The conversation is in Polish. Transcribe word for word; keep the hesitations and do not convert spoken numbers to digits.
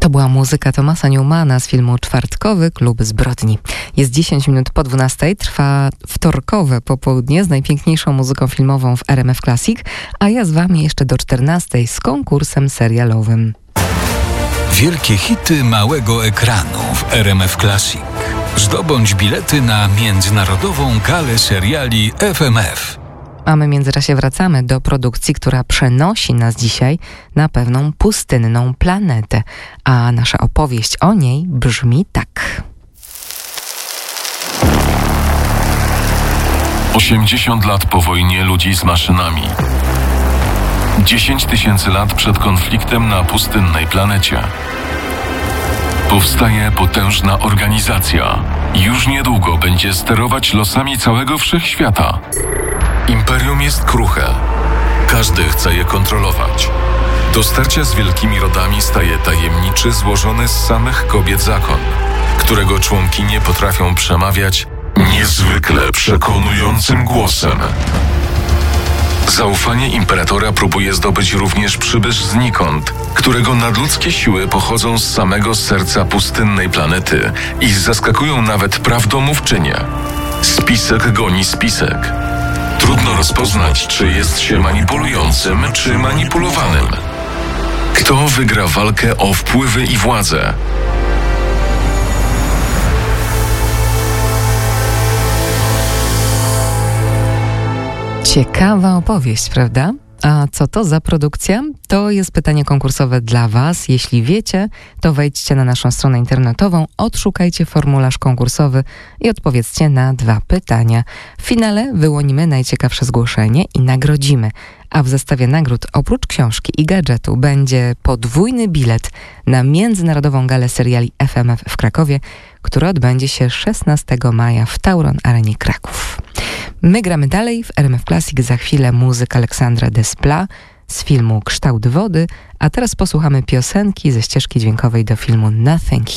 To była muzyka Thomasa Newmana z filmu Czwartkowy Klub Zbrodni. Jest dziesięć minut po dwunastej, trwa wtorkowe popołudnie z najpiękniejszą muzyką filmową w R M F Classic, a ja z wami jeszcze do czternastej z konkursem serialowym. Wielkie hity małego ekranu w R M F Classic. Zdobądź bilety na międzynarodową galę seriali F M F. A my w międzyczasie wracamy do produkcji, która przenosi nas dzisiaj na pewną pustynną planetę. A nasza opowieść o niej brzmi tak. osiemdziesiąt lat po wojnie ludzi z maszynami. dziesięć tysięcy lat przed konfliktem na pustynnej planecie. Powstaje potężna organizacja. Już niedługo będzie sterować losami całego wszechświata. Imperium jest kruche. Każdy chce je kontrolować. Do starcia z wielkimi rodami staje tajemniczy, złożony z samych kobiet zakon, którego członkinie potrafią przemawiać niezwykle przekonującym głosem. Zaufanie imperatora próbuje zdobyć również przybysz znikąd, którego nadludzkie siły pochodzą z samego serca pustynnej planety i zaskakują nawet prawdomówczynię. Spisek goni spisek. Trudno rozpoznać, czy jest się manipulującym, czy manipulowanym. Kto wygra walkę o wpływy i władzę? Ciekawa opowieść, prawda? A co to za produkcja? To jest pytanie konkursowe dla Was. Jeśli wiecie, to wejdźcie na naszą stronę internetową, odszukajcie formularz konkursowy i odpowiedzcie na dwa pytania. W finale wyłonimy najciekawsze zgłoszenie i nagrodzimy. A w zestawie nagród oprócz książki i gadżetu będzie podwójny bilet na Międzynarodową Galę Seriali F M F w Krakowie, która odbędzie się szesnastego maja w Tauron Arenie Kraków. My gramy dalej w R M F Classic, za chwilę muzyka Aleksandra Desplat z filmu Kształt wody, a teraz posłuchamy piosenki ze ścieżki dźwiękowej do filmu Nothing